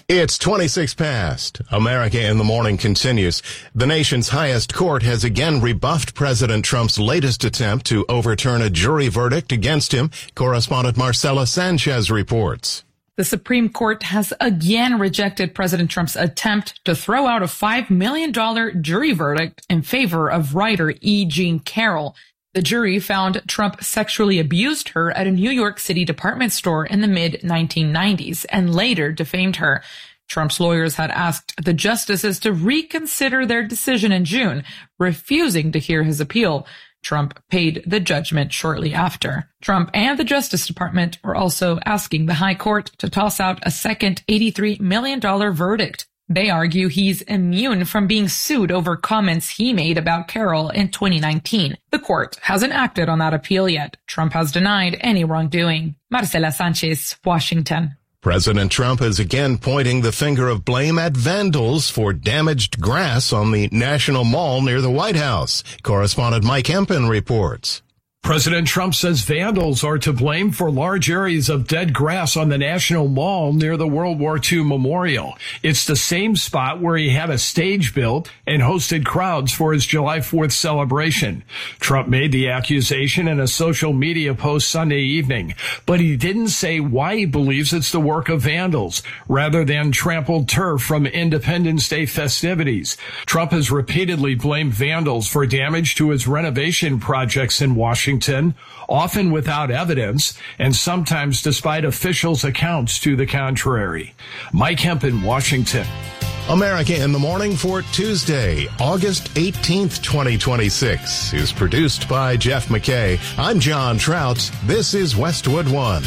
It's 26 past. America in the Morning continues. The nation's highest court has again rebuffed President Trump's latest attempt to overturn a jury verdict against him. Correspondent Marcela Sanchez reports. The Supreme Court has again rejected President Trump's attempt to throw out a $5 million jury verdict in favor of writer E. Jean Carroll. The jury found Trump sexually abused her at a New York City department store in the mid-1990s and later defamed her. Trump's lawyers had asked the justices to reconsider their decision in June, refusing to hear his appeal. Trump paid the judgment shortly after. Trump and the Justice Department were also asking the High Court to toss out a second $83 million verdict. They argue he's immune from being sued over comments he made about Carroll in 2019. The court hasn't acted on that appeal yet. Trump has denied any wrongdoing. Marcela Sanchez, Washington. President Trump is again pointing the finger of blame at vandals for damaged grass on the National Mall near the White House. Correspondent Mike Hempen reports. President Trump says vandals are to blame for large areas of dead grass on the National Mall near the World War II Memorial. It's the same spot where he had a stage built and hosted crowds for his July 4th celebration. Trump made the accusation in a social media post Sunday evening, but he didn't say why he believes it's the work of vandals rather than trampled turf from Independence Day festivities. Trump has repeatedly blamed vandals for damage to his renovation projects in Washington, often without evidence, and sometimes despite officials' accounts to the contrary. Mike Hempen, Washington. America in the Morning for Tuesday, August 18th, 2026, is produced by Jeff McKay. I'm John Trout. This is Westwood One.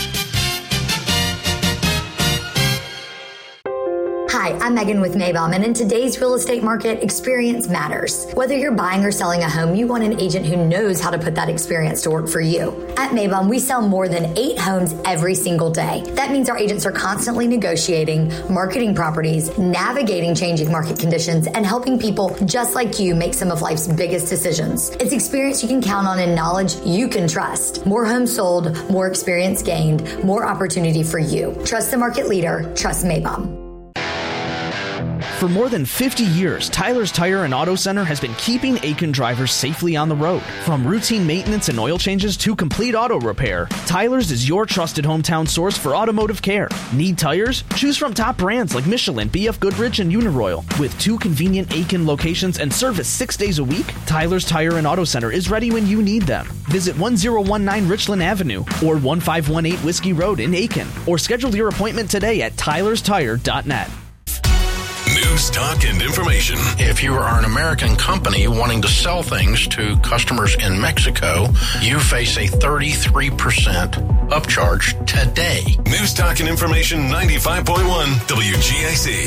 Hi, I'm Megan with Maybaum, and in today's real estate market, experience matters. Whether you're buying or selling a home, you want an agent who knows how to put that experience to work for you. At Maybaum, we sell more than 8 homes every single day. That means our agents are constantly negotiating, marketing properties, navigating changing market conditions, and helping people just like you make some of life's biggest decisions. It's experience you can count on and knowledge you can trust. More homes sold, more experience gained, more opportunity for you. Trust the market leader. Trust Maybaum. For more than 50 years, Tyler's Tire and Auto Center has been keeping Aiken drivers safely on the road. From routine maintenance and oil changes to complete auto repair, Tyler's is your trusted hometown source for automotive care. Need tires? Choose from top brands like Michelin, BF Goodrich, and Uniroyal. With 2 convenient Aiken locations and service 6 days a week, Tyler's Tire and Auto Center is ready when you need them. Visit 1019 Richland Avenue or 1518 Whiskey Road in Aiken, or schedule your appointment today at tylerstire.net. News, talk, and information. If you are an American company wanting to sell things to customers in Mexico, you face a 33% upcharge today. News, talk, and information 95.1 WGAC.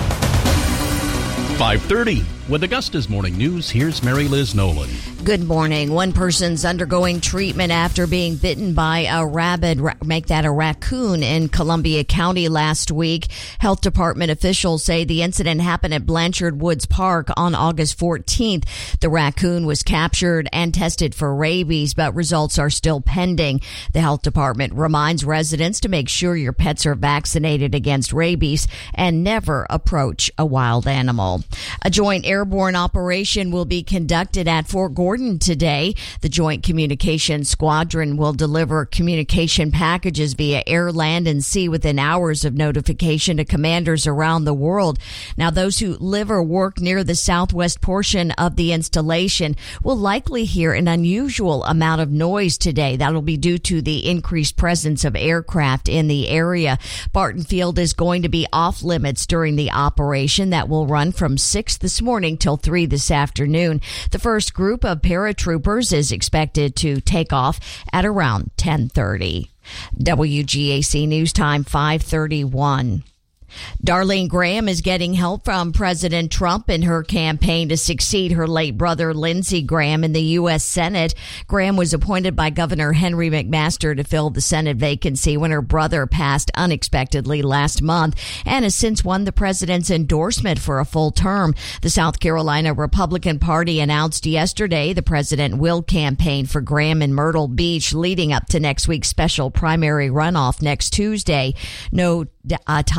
5:30. With Augusta's Morning News, here's Mary Liz Nolan. Good morning. One person's undergoing treatment after being bitten by a raccoon in Columbia County last week. Health Department officials say the incident happened at Blanchard Woods Park on August 14th. The raccoon was captured and tested for rabies, but results are still pending. The Health Department reminds residents to make sure your pets are vaccinated against rabies and never approach a wild animal. A joint airborne operation will be conducted at Fort Gordon today. The Joint Communications Squadron will deliver communication packages via air, land, and sea within hours of notification to commanders around the world. Now, those who live or work near the southwest portion of the installation will likely hear an unusual amount of noise today. That'll be due to the increased presence of aircraft in the area. Barton Field is going to be off limits during the operation that will run from 6 this morning till 3 this afternoon. The first group of paratroopers is expected to take off at around 10:30. WGAC News Time 5:31. Darlene Graham is getting help from President Trump in her campaign to succeed her late brother Lindsey Graham in the U.S. Senate. Graham was appointed by Governor Henry McMaster to fill the Senate vacancy when her brother passed unexpectedly last month and has since won the president's endorsement for a full term. The South Carolina Republican Party announced yesterday the president will campaign for Graham in Myrtle Beach leading up to next week's special primary runoff next Tuesday. No time or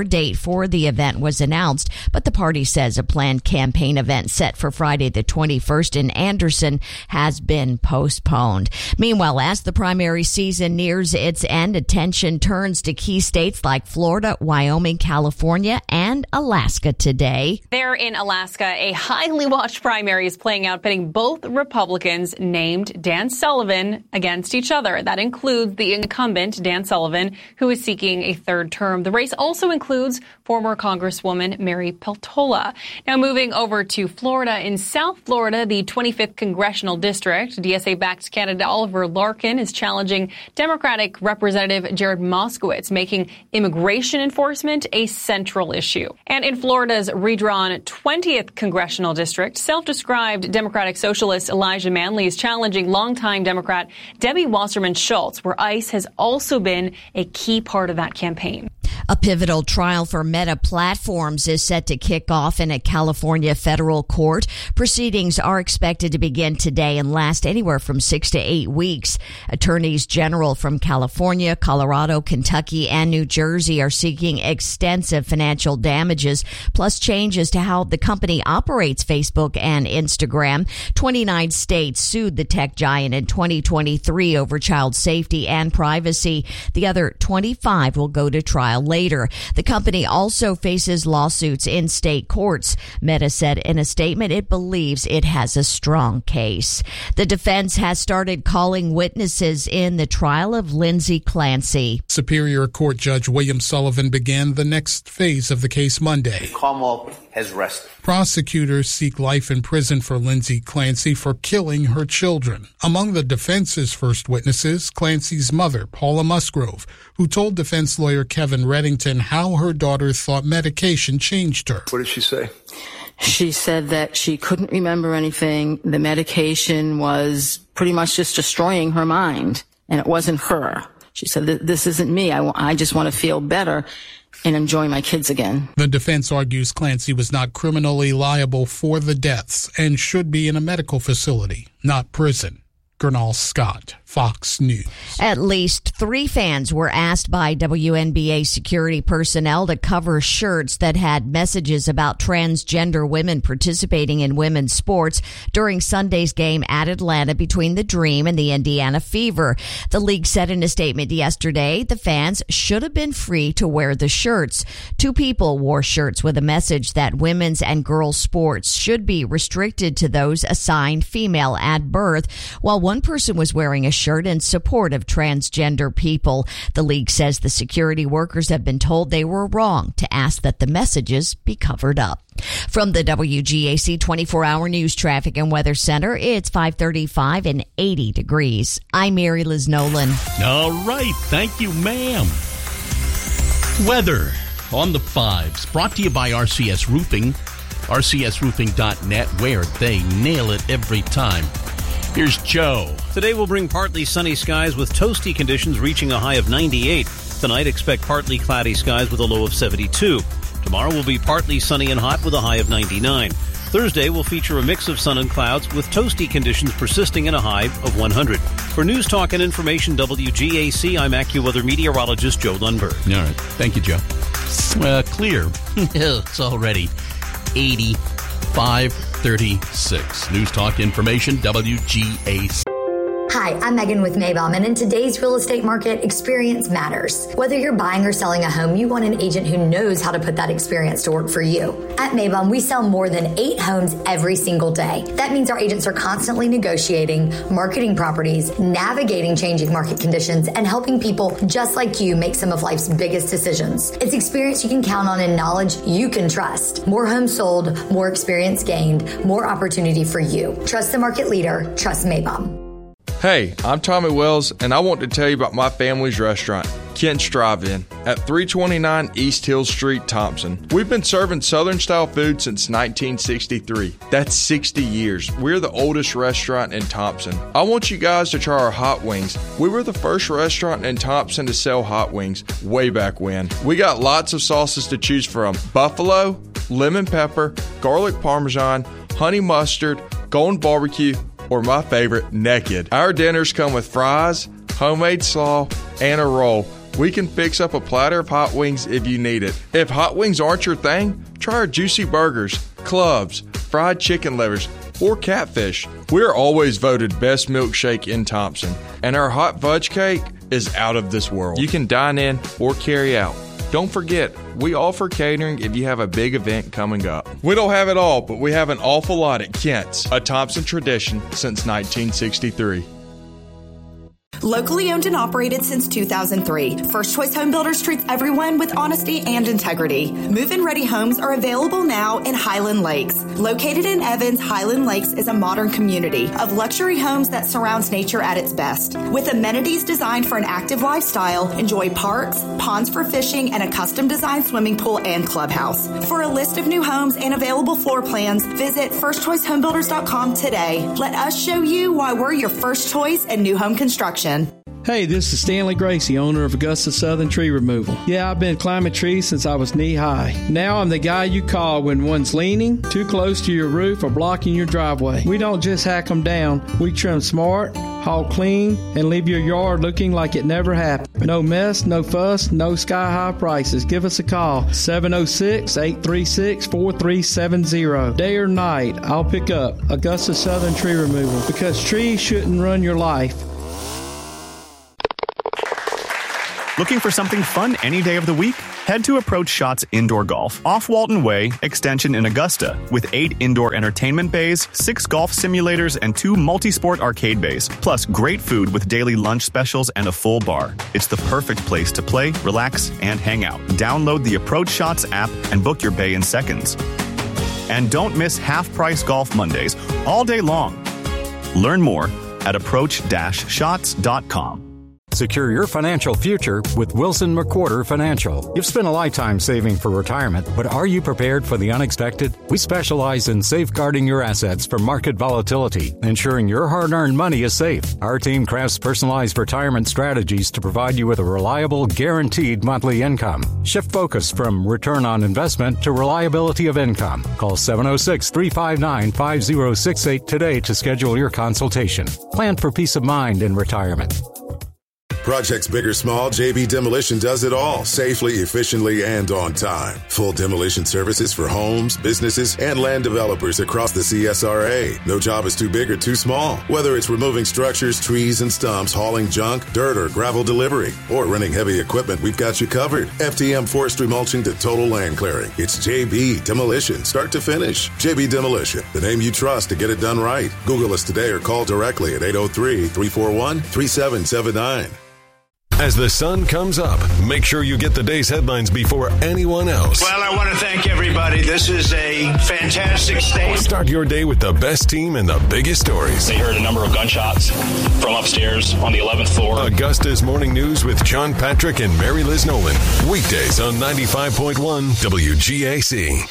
tentative date for the event was announced, but the party says a planned campaign event set for Friday the 21st in Anderson has been postponed. Meanwhile, as the primary season nears its end, attention turns to key states like Florida, Wyoming, California, and Alaska today. There in Alaska, a highly watched primary is playing out, pitting both Republicans named Dan Sullivan against each other. That includes the incumbent, Dan Sullivan, who is seeking a third term. The race also includes former Congresswoman Mary Peltola. Now moving over to Florida. In South Florida, the 25th Congressional District, DSA-backed candidate Oliver Larkin is challenging Democratic Representative Jared Moskowitz, making immigration enforcement a central issue. And in Florida's redrawn 20th Congressional District, self-described Democratic Socialist Elijah Manley is challenging longtime Democrat Debbie Wasserman Schultz, where ICE has also been a key part of that campaign. A pivotal trial for Meta Platforms is set to kick off in a California federal court. Proceedings are expected to begin today and last anywhere from 6 to 8 weeks. Attorneys general from California, Colorado, Kentucky, and New Jersey are seeking extensive financial damages, plus changes to how the company operates Facebook and Instagram. 29 states sued the tech giant in 2023 over child safety and privacy. The other 25 will go to trial later. The company also faces lawsuits in state courts. Meta said in a statement it believes it has a strong case. The defense has started calling witnesses in the trial of Lindsay Clancy. Superior Court Judge William Sullivan began the next phase of the case Monday. The Commonwealth has rested. Prosecutors seek life in prison for Lindsay Clancy for killing her children. Among the defense's first witnesses, Clancy's mother, Paula Musgrove, who told defense lawyer Kevin Reddington how her daughter thought medication changed her. What did she say? She said that she couldn't remember anything. The medication was pretty much just destroying her mind, and it wasn't her. She said, this isn't me. I just want to feel better and enjoy my kids again. The defense argues Clancy was not criminally liable for the deaths and should be in a medical facility, not prison. Gernal Scott, Fox News. At least 3 fans were asked by WNBA security personnel to cover shirts that had messages about transgender women participating in women's sports during Sunday's game at Atlanta between the Dream and the Indiana Fever. The league said in a statement yesterday the fans should have been free to wear the shirts. 2 people wore shirts with a message that women's and girls' sports should be restricted to those assigned female at birth, while one person was wearing a shirt in support of transgender people. The league says the security workers have been told they were wrong to ask that the messages be covered up. From the WGAC 24-hour news traffic and weather center, it's 5:35 and 80 degrees. I'm Mary Liz Nolan. All right. Thank you, ma'am. Weather on the 5s, brought to you by RCS Roofing, rcsroofing.net, where they nail it every time. Here's Joe. Today will bring partly sunny skies with toasty conditions reaching a high of 98. Tonight, expect partly cloudy skies with a low of 72. Tomorrow will be partly sunny and hot with a high of 99. Thursday will feature a mix of sun and clouds with toasty conditions persisting in a high of 100. For News Talk and Information WGAC, I'm AccuWeather meteorologist Joe Lundberg. All right. Thank you, Joe. Clear. It's already 80. 5:36. News Talk Information, WGAC. Hi, I'm Megan with Maybaum, and in today's real estate market, experience matters. Whether you're buying or selling a home, you want an agent who knows how to put that experience to work for you. At Maybaum, we sell more than 8 homes every single day. That means our agents are constantly negotiating, marketing properties, navigating changing market conditions, and helping people just like you make some of life's biggest decisions. It's experience you can count on and knowledge you can trust. More homes sold, more experience gained, more opportunity for you. Trust the market leader. Trust Maybaum. Hey, I'm Tommy Wells, and I want to tell you about my family's restaurant, Kent's Drive-In, at 329 East Hill Street, Thompson. We've been serving Southern-style food since 1963. That's 60 years. We're the oldest restaurant in Thompson. I want you guys to try our hot wings. We were the first restaurant in Thompson to sell hot wings way back when. We got lots of sauces to choose from: buffalo, lemon pepper, garlic parmesan, honey mustard, golden barbecue, or my favorite, naked. Our dinners come with fries, homemade slaw, and a roll. We can fix up a platter of hot wings if you need it. If hot wings aren't your thing, try our juicy burgers, clubs, fried chicken livers, or catfish. We're always voted best milkshake in Thompson, and our hot fudge cake is out of this world. You can dine in or carry out. Don't forget, we offer catering if you have a big event coming up. We don't have it all, but we have an awful lot at Kent's, a Thompson tradition since 1963. Locally owned and operated since 2003, First Choice Home Builders treats everyone with honesty and integrity. Move-in ready homes are available now in Highland Lakes. Located in Evans, Highland Lakes is a modern community of luxury homes that surrounds nature at its best. With amenities designed for an active lifestyle, enjoy parks, ponds for fishing, and a custom-designed swimming pool and clubhouse. For a list of new homes and available floor plans, visit firstchoicehomebuilders.com today. Let us show you why we're your first choice in new home construction. Hey, this is Stanley Gracie, owner of Augusta Southern Tree Removal. Yeah, I've been climbing trees since I was knee-high. Now I'm the guy you call when one's leaning, too close to your roof, or blocking your driveway. We don't just hack them down. We trim smart, haul clean, and leave your yard looking like it never happened. No mess, no fuss, no sky-high prices. Give us a call, 706-836-4370. Day or night, I'll pick up Augusta Southern Tree Removal, because trees shouldn't run your life. Looking for something fun any day of the week? Head to Approach Shots Indoor Golf off Walton Way, Extension in Augusta, with 8 indoor entertainment bays, 6 golf simulators, and 2 multi-sport arcade bays, plus great food with daily lunch specials and a full bar. It's the perfect place to play, relax, and hang out. Download the Approach Shots app and book your bay in seconds. And don't miss half-price golf Mondays all day long. Learn more at approach-shots.com. Secure your financial future with Wilson McWhorter Financial. You've spent a lifetime saving for retirement, but are you prepared for the unexpected? We specialize in safeguarding your assets from market volatility, ensuring your hard-earned money is safe. Our team crafts personalized retirement strategies to provide you with a reliable, guaranteed monthly income. Shift focus from return on investment to reliability of income. Call 706-359-5068 today to schedule your consultation. Plan for peace of mind in retirement. Projects big or small, JB Demolition does it all, safely, efficiently, and on time. Full demolition services for homes, businesses, and land developers across the CSRA. No job is too big or too small. Whether it's removing structures, trees, and stumps, hauling junk, dirt, or gravel delivery, or renting heavy equipment, we've got you covered. FTM forestry mulching to total land clearing. It's JB Demolition, start to finish. JB Demolition, the name you trust to get it done right. Google us today or call directly at 803-341-3779. As the sun comes up, make sure you get the day's headlines before anyone else. Well, I want to thank everybody. This is a fantastic state. Start your day with the best team and the biggest stories. They heard a number of gunshots from upstairs on the 11th floor. Augusta's Morning News with John Patrick and Mary Liz Nolan. Weekdays on 95.1 WGAC.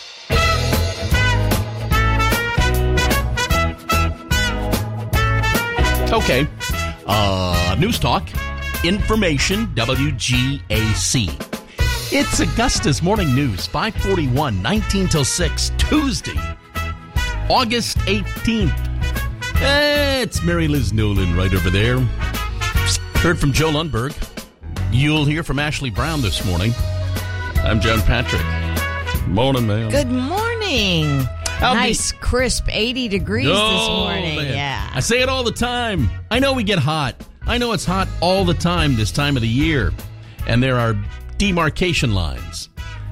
Okay. News Talk. Information, WGAC. It's Augusta's Morning News, 541, 19 till 6, Tuesday, August 18th. It's Mary Liz Nolan right over there. Heard from Joe Lundberg. You'll hear from Ashley Brown this morning. I'm John Patrick. Morning, man. Good morning. Nice, crisp 80 degrees this morning. Man. Yeah. I say it all the time. I know we get hot. I know it's hot all the time this time of the year. And there are demarcation lines.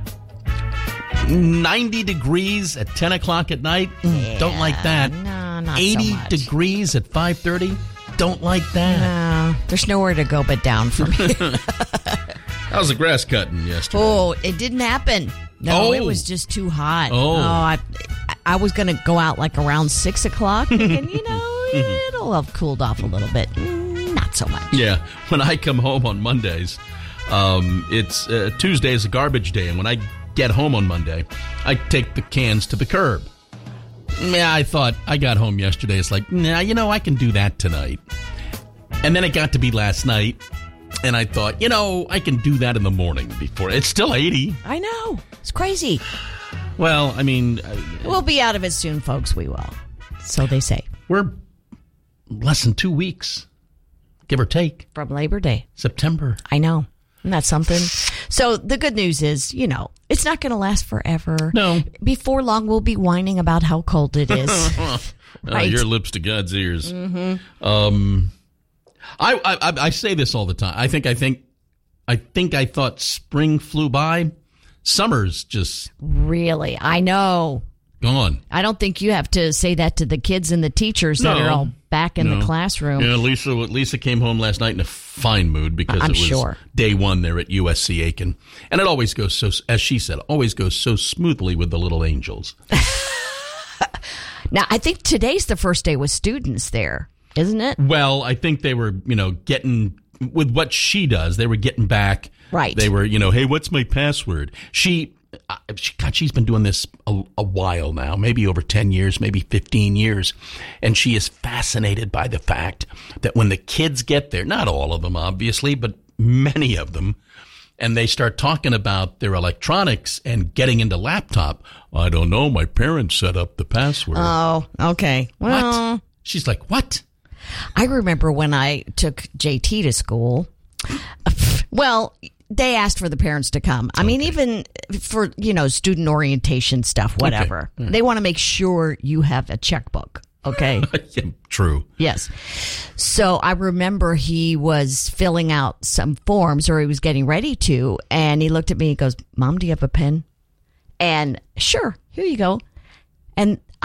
90 degrees at 10 o'clock at night? Yeah, don't like that. No, not 80 so much. degrees at 5:30? Don't like that. No, there's nowhere to go but down from here. How's the grass cutting yesterday? Oh, it didn't happen. No, it was just too hot. I was going to go out like around 6 o'clock thinking, it'll have cooled off a little bit. Not so much. Yeah. When I come home on Mondays, it's Tuesday is a garbage day. And when I get home on Monday, I take the cans to the curb. Yeah, I thought I got home yesterday. It's like, I can do that tonight. And then it got to be last night. And I thought, I can do that in the morning before. It's still 80. I know. It's crazy. Well, I mean... we'll be out of it soon, folks. We will. So they say. We're less than 2 weeks, give or take. From Labor Day. September. I know. That's something. So the good news is, it's not going to last forever. No. Before long, we'll be whining about how cold it is. Right. Your lips to God's ears. Mm-hmm. I say this all the time. I thought spring flew by. Summer's just really. I know. Gone. I don't think you have to say that to the kids and the teachers that are all back in the classroom. Yeah, Lisa came home last night in a fine mood because it was day one there at USC Aiken. And it always goes so, as she said, so smoothly with the little angels. Now, I think today's the first day with students there, isn't it? Well, I think they were, getting, with what she does, they were getting back. Right. They were, hey, what's my password? She's been doing this a while now, maybe over 10 years, maybe 15 years. And she is fascinated by the fact that when the kids get there, not all of them, obviously, but many of them, and they start talking about their electronics and getting into laptop. I don't know. My parents set up the password. Oh, okay. Well, what? She's like, what? I remember when I took JT to school. Well, they asked for the parents to come. I mean, even for, student orientation stuff, whatever. Okay. They want to make sure you have a checkbook. Okay. Yeah, true. Yes. So I remember he was filling out some forms, or he was getting ready to, and he looked at me and goes, Mom, do you have a pen? And sure, here you go. And